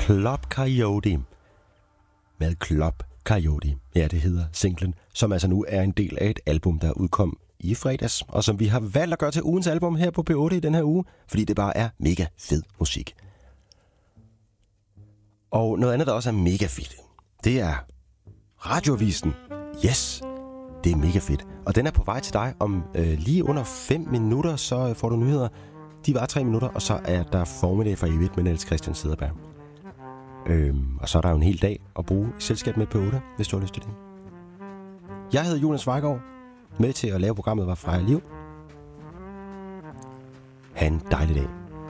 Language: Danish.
Club Coyote. Med Club Coyote. Ja, det hedder singlen, som altså nu er en del af et album, der udkom i fredags, og som vi har valgt at gøre til ugens album her på P8 i den her uge, fordi det bare er mega fed musik. Og noget andet, der også er mega fedt, det er Radioavisen. Yes, det er mega fedt. Og den er på vej til dig om lige under 5 minutter, så får du nyheder. De var 3 minutter, og så er der formiddag for evigt med Niels Christian Cederberg. Og så er der jo en hel dag at bruge i selskab med P8, hvis du har lyst til det. Jeg hedder Jonas Vejgaard. Med til at lave programmet var Freja Liv. Ha' en dejlig dag.